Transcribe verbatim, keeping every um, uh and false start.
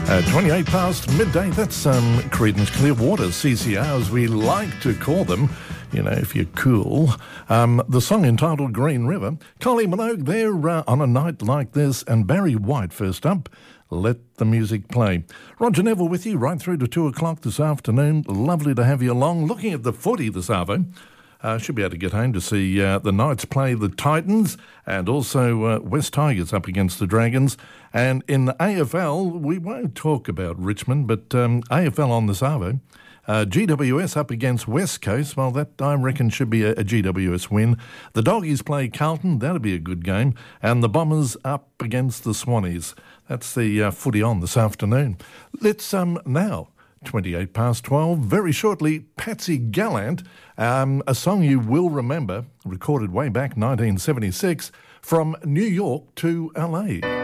Uh, twenty-eight past midday, that's um, Creedence Clearwater, C C R as we like to call them, you know, if you're cool. Um, the song entitled Green River. Kylie Minogue there uh, on a night like this, and Barry White first up. Let the music play. Roger Neville with you right through to two o'clock this afternoon. Lovely to have you along. Looking at the footy this arvo. Uh, should be able to get home to see uh, the Knights play the Titans, and also uh, West Tigers up against the Dragons. And in the A F L, we won't talk about Richmond, but um, A F L on the Savo. Uh, G W S up against West Coast. Well, that, I reckon, should be a, a G W S win. The Doggies play Carlton. That'll be a good game. And the Bombers up against the Swannies. That's the uh, footy on this afternoon. Let's um now... twenty-eight past twelve. Very shortly, Patsy Gallant, um, a song you will remember, recorded way back nineteen seventy-six, from New York to L A.